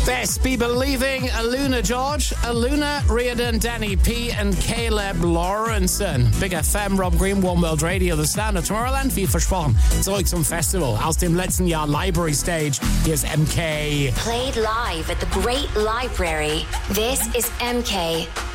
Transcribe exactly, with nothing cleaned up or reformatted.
Best Be Believing, Aluna George, Aluna Riordan, Danny P and Caleb Lawrenson. Big F M, Rob Green, One World Radio, The Standard Tomorrowland, wie versprochen. Zurück zum Festival aus dem letzten Jahr Library Stage. Hier ist M K. Played live at the Great Library. This is M K.